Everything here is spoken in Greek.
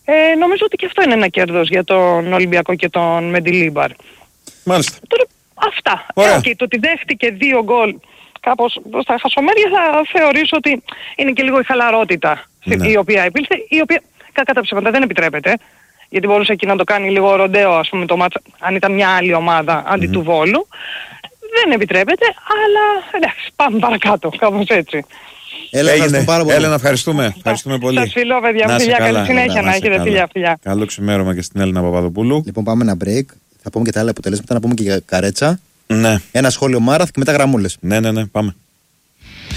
Νομίζω ότι και αυτό είναι ένα κέρδος για τον Ολυμπιακό και τον Μεντιλίμπαρ. Μάλιστα. Τώρα, αυτά. Okay, το ότι δέχτηκε 2 γκολ κάπως στα χασομέρια θα θεωρήσω ότι είναι και λίγο η χαλαρότητα η οποία επήλθε, η οποία κατά ψέματα δεν επιτρέπεται. Γιατί μπορούσε εκεί να το κάνει λίγο ροντέο, ας πούμε, το μάτς, αν ήταν μια άλλη ομάδα αντί του Βόλου. Δεν επιτρέπεται, αλλά εντάξει, πάμε παρακάτω, κάπως έτσι. Έλενα, ευχαριστούμε. Ευχαριστούμε πολύ. Σας φιλώ, παιδιά. Φιλιά, καλή συνέχεια να έχετε. Φιλιά. Καλό ξημέρωμα και στην Έλληνα Παπαδοπούλου. Λοιπόν, πάμε ένα break. Θα πούμε και τα άλλα αποτελέσματα, να πούμε και για Καρέτσα. Ναι. Ένα σχόλιο Μάραθ και μετά γραμμούλες. Ναι, πάμε.